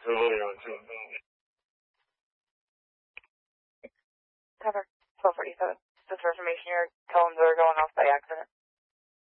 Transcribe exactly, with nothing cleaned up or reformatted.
Cover twelve forty-seven. Just for information, your tones are going off by accident.